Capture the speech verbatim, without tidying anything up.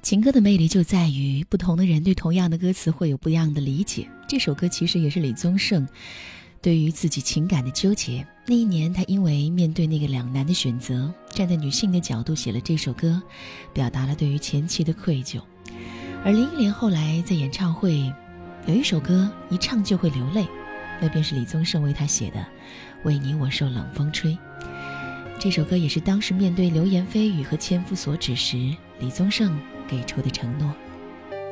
情歌的魅力就在于不同的人对同样的歌词会有不一样的理解。这首歌其实也是李宗盛对于自己情感的纠结。那一年他因为面对那个两难的选择，站在女性的角度写了这首歌，表达了对于前妻的愧疚。而林忆莲后来在演唱会有一首歌一唱就会流泪，那便是李宗盛为他写的《为你我受冷风吹》。这首歌也是当时面对流言蜚语和千夫所指时李宗盛给出的承诺。